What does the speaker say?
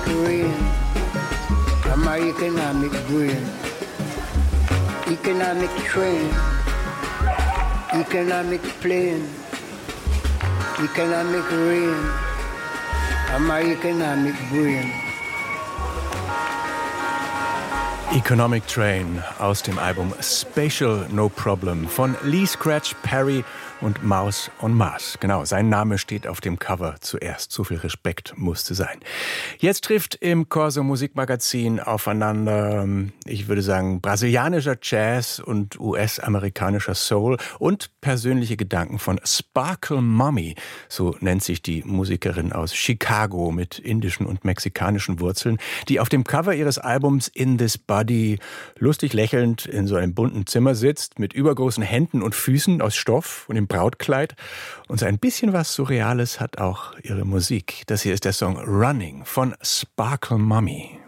Rain, I'm my economic brain. Economic train, economic plane, economic rain, I'm my economic brain. Economic Train aus dem Album Spatial No Problem von Lee Scratch Perry und Mouse on Mars. Genau, sein Name steht auf dem Cover zuerst. So viel Respekt musste sein. Jetzt trifft im Corso Musikmagazin aufeinander, ich würde sagen, brasilianischer Jazz und US-amerikanischer Soul und persönliche Gedanken von Sparkle Mommy. So nennt sich die Musikerin aus Chicago mit indischen und mexikanischen Wurzeln, die auf dem Cover ihres Albums In This Body lustig lächelnd in so einem bunten Zimmer sitzt, mit übergroßen Händen und Füßen aus Stoff und im Brautkleid. Und so ein bisschen was Surreales hat auch ihre Musik. Das hier ist der Song Running von Sparkle Mommy.